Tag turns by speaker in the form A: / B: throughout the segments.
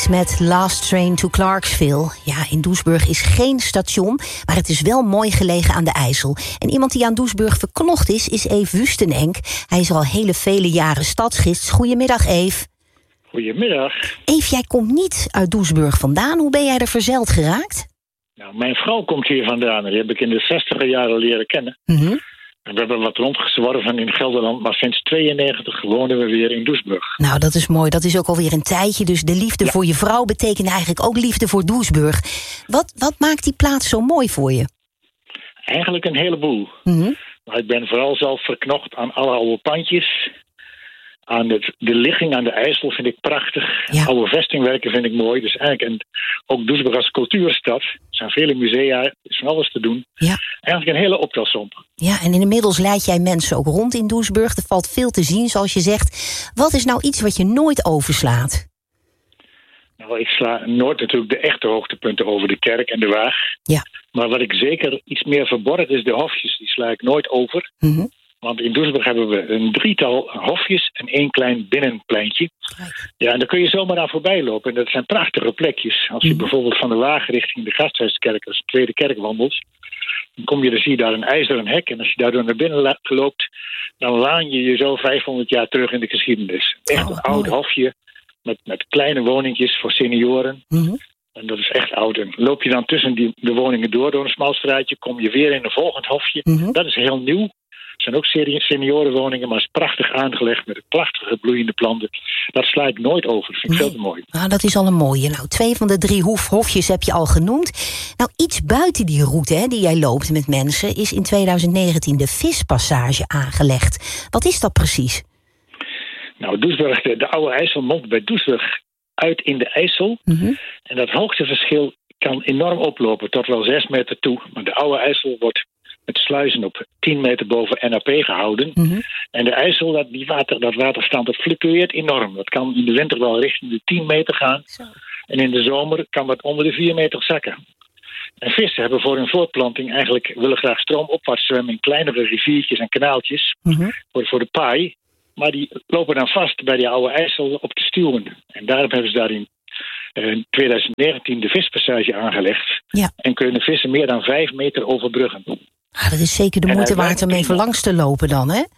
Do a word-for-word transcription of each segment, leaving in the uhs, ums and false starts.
A: Street met Last Train to Clarksville. Ja, in Doesburg is geen station, maar het is wel mooi gelegen aan de IJssel. En iemand die aan Doesburg verknocht is, is Eve Wustenenk. Hij is al hele vele jaren stadsgids. Goedemiddag, Eve.
B: Goedemiddag.
A: Eve, jij komt niet uit Doesburg vandaan. Hoe ben jij er verzeild geraakt?
B: Nou, mijn vrouw komt hier vandaan. Die heb ik in de zestiger jaren leren kennen.
A: Mm-hmm.
B: En we hebben wat rondgezworven in Gelderland, maar sinds tweeënnegentig wonen we weer in Doesburg.
A: Nou, dat is mooi. Dat is ook alweer een tijdje. Dus de liefde ja. voor je vrouw betekent eigenlijk ook liefde voor Doesburg. Wat, wat maakt die plaats zo mooi voor je?
B: Eigenlijk een heleboel.
A: Mm-hmm.
B: Maar ik ben vooral zelf verknocht aan alle oude pandjes. Aan het, de ligging aan de IJssel vind ik prachtig.
A: Ja.
B: Oude vestingwerken vind ik mooi. Dus eigenlijk een, ook Doesburg als cultuurstad. Er zijn vele musea, er is van alles te doen.
A: Ja.
B: Eigenlijk een hele optelsom.
A: Ja, en inmiddels leid jij mensen ook rond in Doesburg. Er valt veel te zien, zoals je zegt. Wat is nou iets wat je nooit overslaat?
B: Nou, ik sla nooit natuurlijk de echte hoogtepunten over de kerk en de Waag.
A: Ja.
B: Maar wat ik zeker iets meer verborgen is, de hofjes. Die sla ik nooit over.
A: Mm-hmm.
B: Want in Doesburg hebben we een drietal hofjes en één klein binnenpleintje.
A: Kijk.
B: Ja, en daar kun je zomaar aan voorbij lopen. En dat zijn prachtige plekjes. Als je
A: Mm-hmm.
B: bijvoorbeeld van de Waag richting de Gasthuiskerk, als de tweede kerk wandelt, dan kom je, dan zie je daar een ijzeren hek. En als je daardoor naar binnen loopt, dan laan je je zo vijfhonderd jaar terug in de geschiedenis. Echt
A: Oh,
B: een oud
A: mooi.
B: hofje met, met kleine woningjes voor senioren.
A: Mm-hmm.
B: En dat is echt oud. En loop je dan tussen die, de woningen door, door een smal straatje, kom je weer in een volgend hofje.
A: Mm-hmm.
B: Dat is heel nieuw. Het zijn ook seniorenwoningen, maar is prachtig aangelegd met prachtige bloeiende planten. Dat sla ik nooit over. Dat vind ik
A: Nee.
B: veel te mooi.
A: Nou, dat is al een mooie. Nou, twee van de drie hof, hofjes heb je al genoemd. Nou, iets buiten die route hè, die jij loopt met mensen, is in twintig negentien de Vispassage aangelegd. Wat is dat precies?
B: Nou, Doesburg, de, de oude IJssel mondt bij Doesburg uit in de IJssel.
A: Mm-hmm.
B: En dat hoogteverschil kan enorm oplopen, tot wel zes meter toe. Maar de oude IJssel wordt met sluizen op tien meter boven N A P gehouden.
A: Mm-hmm.
B: En de IJssel, dat, die water, dat waterstand, dat fluctueert enorm. Dat kan in de winter wel richting de tien meter gaan.
A: Zo.
B: En in de zomer kan dat onder de vier meter zakken. En vissen hebben voor hun voortplanting eigenlijk willen graag stroomopwaarts zwemmen in kleinere riviertjes en kanaaltjes.
A: Mm-hmm.
B: Voor, voor de paai. Maar die lopen dan vast bij die oude IJssel op te stuwen. En daarom hebben ze daar in uh, twintig negentien de Vispassage aangelegd.
A: Ja.
B: En kunnen vissen meer dan vijf meter overbruggen.
A: Ah, dat is zeker de
B: En
A: moeite
B: hij
A: waard om
B: werkt
A: even
B: prima.
A: langs te lopen dan, hè?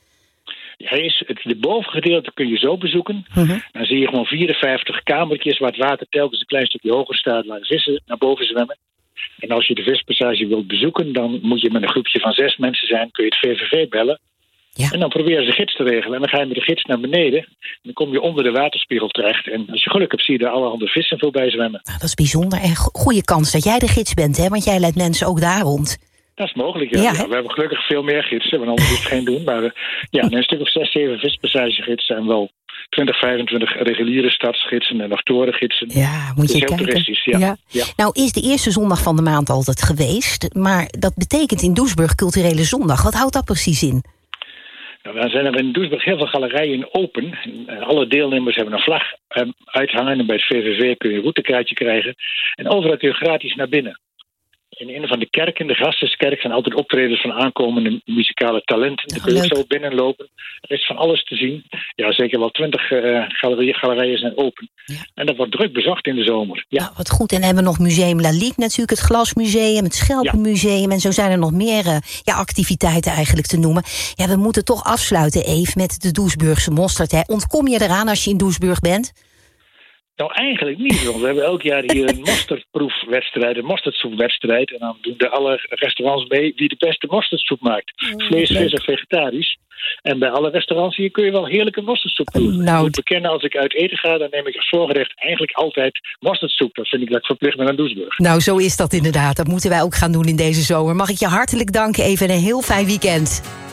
B: Hij is, het de bovengedeelte kun je zo bezoeken.
A: Mm-hmm.
B: Dan zie je gewoon vierenvijftig kamertjes waar het water telkens een klein stukje hoger staat, waar de vissen naar boven zwemmen. En als je de Vispassage wilt bezoeken, dan moet je met een groepje van zes mensen zijn, kun je het V V V bellen.
A: Ja.
B: En dan proberen ze de gids te regelen. En dan ga je met de gids naar beneden. En dan kom je onder de waterspiegel terecht. En als je geluk hebt, zie je er allerhande vissen voorbij zwemmen.
A: Nou, dat is bijzonder. En go- goede kans dat jij de gids bent, hè? Want jij leidt mensen ook daar rond.
B: Dat is mogelijk, ja.
A: Ja,
B: Ja,
A: hè?
B: we hebben gelukkig veel meer gidsen, want anders is het geen doen. Maar uh, ja, een stuk of zes, zeven Vispassagegidsen en wel twintig, vijfentwintig reguliere stadsgidsen en nog torengidsen.
A: Ja, moet
B: Het
A: je
B: is heel
A: kijken.
B: toeristisch, ja. Ja.
A: Nou is de eerste zondag van de maand altijd geweest. Maar dat betekent in Doesburg culturele zondag. Wat houdt dat precies in?
B: Nou, dan zijn er in Doesburg heel veel galerijen open. En alle deelnemers hebben een vlag um, uithangen. En bij het V V V kun je een routekaartje krijgen. En overal kun je gratis naar binnen. In een van de kerken, de Gasthuiskerk, zijn altijd optredens van aankomende muzikale talenten. Daar kun je
A: leuk.
B: zo binnenlopen. Er is van alles te zien. Ja, zeker wel twintig uh, galerijen, galerijen zijn open.
A: Ja.
B: En dat wordt druk bezocht in de zomer. Ja.
A: Nou, wat goed. En dan hebben we nog Museum Lalique natuurlijk, het Glasmuseum, het Schelpenmuseum. En zo zijn er nog meer uh, ja, activiteiten eigenlijk te noemen. Ja, we moeten toch afsluiten, Eve, met de Doesburgse mosterd. Hè. Ontkom je eraan als je in Doesburg bent?
B: Nou, eigenlijk niet, want we hebben elk jaar hier een mosterdproefwedstrijd, een mosterdsoepwedstrijd. En dan doen de alle restaurants mee wie de beste mosterdsoep maakt. Vlees, vis of vegetarisch. En bij alle restaurants hier kun je wel heerlijke mosterdsoep proeven.
A: Nou,
B: Ik moet bekennen, als ik uit eten ga, dan neem ik als voorgerecht eigenlijk altijd mosterdsoep. Dat vind ik dat ik verplicht ben aan Doesburg.
A: Nou, zo is dat inderdaad. Dat moeten wij ook gaan doen in deze zomer. Mag ik je hartelijk danken, Eve, en een heel fijn weekend.